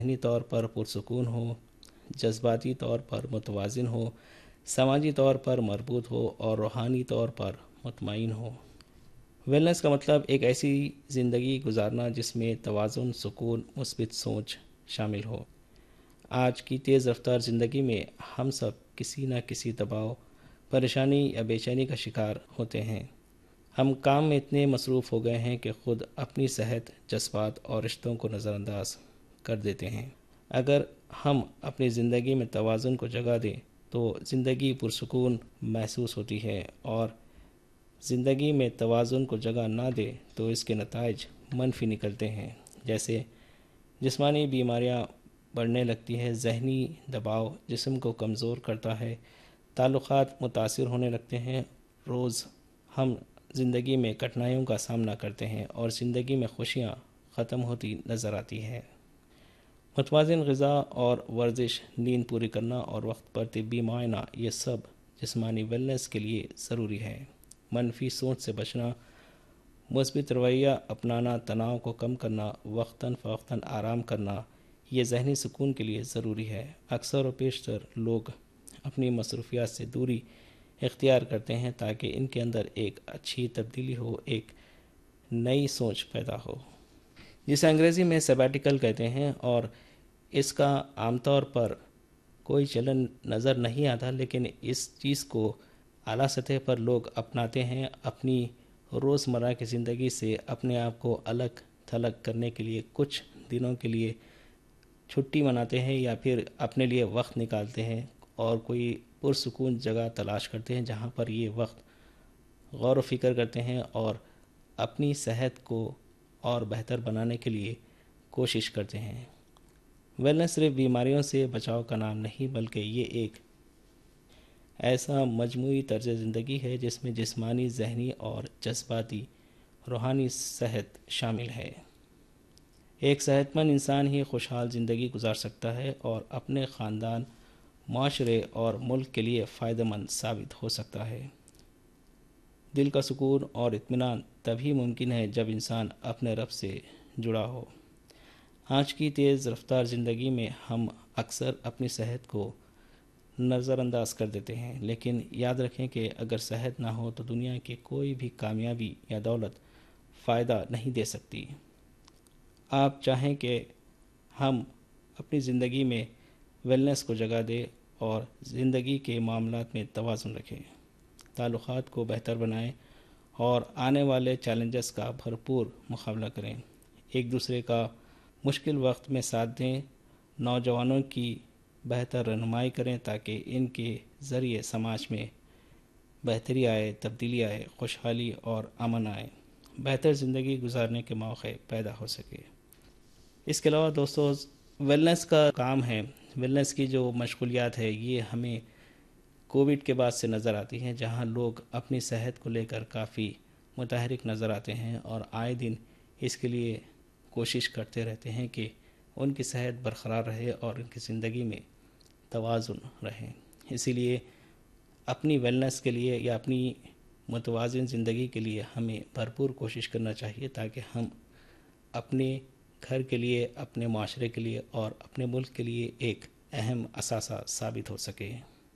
ذہنی طور پر پرسکون ہو، جذباتی طور پر متوازن ہو، سماجی طور پر مربوط ہو اور روحانی طور پر مطمئن ہو۔ ویلنس کا مطلب ایک ایسی زندگی گزارنا جس میں توازن، سکون، مثبت سوچ شامل ہو۔ آج کی تیز رفتار زندگی میں ہم سب کسی نہ کسی دباؤ، پریشانی یا بے چینی کا شکار ہوتے ہیں۔ ہم کام میں اتنے مصروف ہو گئے ہیں کہ خود اپنی صحت، جذبات اور رشتوں کو نظر انداز کر دیتے ہیں۔ اگر ہم اپنی زندگی میں توازن کو جگہ دیں تو زندگی پرسکون محسوس ہوتی ہے، اور زندگی میں توازن کو جگہ نہ دے تو اس کے نتائج منفی نکلتے ہیں، جیسے جسمانی بیماریاں بڑھنے لگتی ہے، ذہنی دباؤ جسم کو کمزور کرتا ہے، تعلقات متاثر ہونے لگتے ہیں، روز ہم زندگی میں کٹھنائیوں کا سامنا کرتے ہیں اور زندگی میں خوشیاں ختم ہوتی نظر آتی ہے۔ متوازن غذا اور ورزش، نیند پوری کرنا اور وقت پر طبی معائنہ، یہ سب جسمانی ویلنس کے لیے ضروری ہے۔ منفی سوچ سے بچنا، مثبت رویہ اپنانا، تناؤ کو کم کرنا، وقتاً فوقتاً آرام کرنا، یہ ذہنی سکون کے لیے ضروری ہے۔ اکثر و بیشتر لوگ اپنی مصروفیات سے دوری اختیار کرتے ہیں تاکہ ان کے اندر ایک اچھی تبدیلی ہو، ایک نئی سوچ پیدا ہو، جسے انگریزی میں سیباٹیکل کہتے ہیں، اور اس کا عام طور پر کوئی چلن نظر نہیں آتا، لیکن اس چیز کو اعلیٰ سطح پر لوگ اپناتے ہیں اپنی روزمرہ کی زندگی سے اپنے آپ کو الگ تھلگ کرنے کے لیے۔ کچھ دنوں کے لیے چھٹی مناتے ہیں یا پھر اپنے لیے وقت نکالتے ہیں اور کوئی پرسکون جگہ تلاش کرتے ہیں جہاں پر یہ وقت غور و فکر کرتے ہیں اور اپنی صحت کو اور بہتر بنانے کے لیے کوشش کرتے ہیں۔ ویلنس صرف بیماریوں سے بچاؤ کا نام نہیں، بلکہ یہ ایک ایسا مجموعی طرز زندگی ہے جس میں جسمانی، ذہنی اور جذباتی روحانی صحت شامل ہے۔ ایک صحت مند انسان ہی خوشحال زندگی گزار سکتا ہے اور اپنے خاندان، معاشرے اور ملک کے لیے فائدہ مند ثابت ہو سکتا ہے۔ دل کا سکون اور اطمینان تبھی ممکن ہے جب انسان اپنے رب سے جڑا ہو۔ آج کی تیز رفتار زندگی میں ہم اکثر اپنی صحت کو نظر انداز کر دیتے ہیں، لیکن یاد رکھیں کہ اگر صحت نہ ہو تو دنیا کی کوئی بھی کامیابی یا دولت فائدہ نہیں دے سکتی۔ آپ چاہیں کہ ہم اپنی زندگی میں ویلنس کو جگہ دیں اور زندگی کے معاملات میں توازن رکھیں، تعلقات کو بہتر بنائیں اور آنے والے چیلنجز کا بھرپور مقابلہ کریں، ایک دوسرے کا مشکل وقت میں ساتھ دیں، نوجوانوں کی بہتر رہنمائی کریں تاکہ ان کے ذریعے سماج میں بہتری آئے، تبدیلی آئے، خوشحالی اور امن آئے، بہتر زندگی گزارنے کے موقع پیدا ہو سکے۔ اس کے علاوہ دوستو، ویلنس کا کام ہے، ویلنس کی جو مشغولیات ہے یہ ہمیں کووڈ کے بعد سے نظر آتی ہیں، جہاں لوگ اپنی صحت کو لے کر کافی متحرک نظر آتے ہیں اور آئے دن اس کے لیے کوشش کرتے رہتے ہیں کہ ان کی صحت برقرار رہے اور ان کی زندگی میں توازن رہے۔ اسی لیے اپنی ویلنس کے لیے یا اپنی متوازن زندگی کے لیے ہمیں بھرپور کوشش کرنا چاہیے تاکہ ہم اپنے گھر کے لیے، اپنے معاشرے کے لیے اور اپنے ملک کے لیے ایک اہم اثاثہ ثابت ہو سکے۔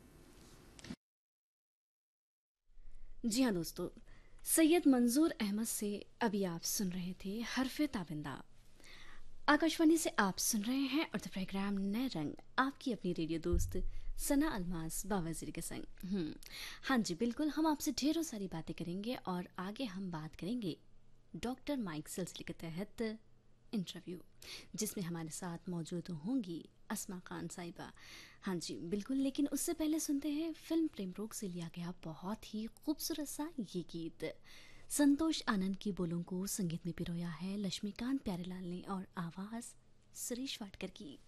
جی ہاں دوستو، سید منظور احمد سے ابھی آپ سن رہے تھے حرف تابندہ۔ آکاشوانی سے آپ سن رہے ہیں اور پروگرام نئے رنگ، آپ کی اپنی ریڈیو دوست ثنا الماس باوزیر کے سنگ۔ ہاں جی بالکل، ہم آپ سے ڈھیروں ساری باتیں کریں گے اور آگے ہم بات کریں گے ڈاکٹر مائک سلسلے کے تحت انٹرویو، جس میں ہمارے ساتھ موجود ہوں گی اسما خان صاحبہ۔ ہاں جی بالکل، لیکن اس سے پہلے سنتے ہیں فلم پریم روگ سے لیا گیا بہت ہی خوبصورت سا یہ گیت۔ سنتوش آنند کی بولوں کو سنگیت میں پرویا ہے لکشمی کانت پیارے لال نے اور آواز سریش واڈکر کی۔